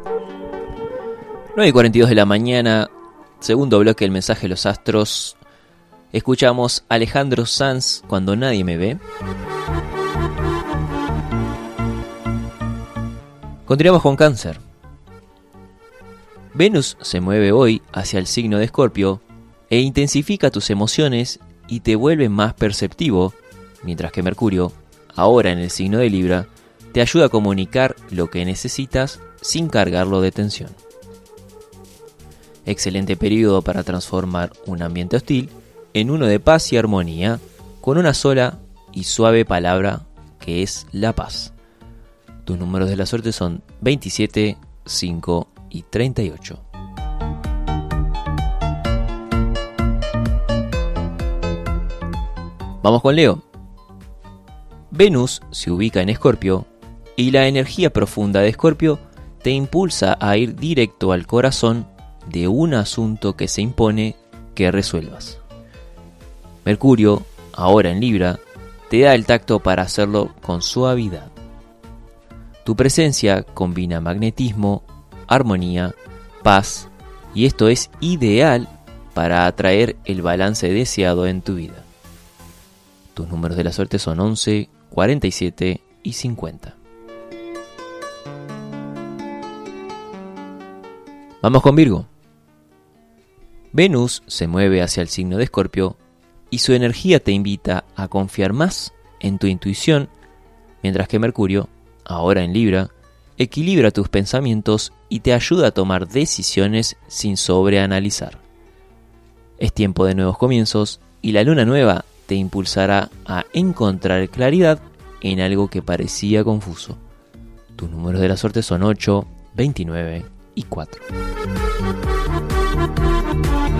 9:42 de la mañana, segundo bloque del mensaje de los astros. Escuchamos Alejandro Sanz, Cuando nadie me ve. Continuamos con Cáncer. Venus se mueve hoy hacia el signo de Escorpio e intensifica tus emociones y te vuelve más perceptivo, mientras que Mercurio, ahora en el signo de Libra, te ayuda a comunicar lo que necesitas sin cargarlo de tensión. Excelente periodo para transformar un ambiente hostil en uno de paz y armonía, con una sola y suave palabra que es la paz. Tus números de la suerte son 27, 5 y 38. Vamos con Leo. Venus se ubica en Escorpio y la energía profunda de Escorpio te impulsa a ir directo al corazón de un asunto que se impone que resuelvas. Mercurio, ahora en Libra, te da el tacto para hacerlo con suavidad. Tu presencia combina magnetismo, armonía, paz, y esto es ideal para atraer el balance deseado en tu vida. Tus números de la suerte son 11, 47 y 50. Vamos con Virgo. Venus se mueve hacia el signo de Escorpio y su energía te invita a confiar más en tu intuición, mientras que Mercurio, ahora en Libra, equilibra tus pensamientos y te ayuda a tomar decisiones sin sobreanalizar. Es tiempo de nuevos comienzos y la luna nueva te impulsará a encontrar claridad en algo que parecía confuso. Tus números de la suerte son 8, 29 y 4.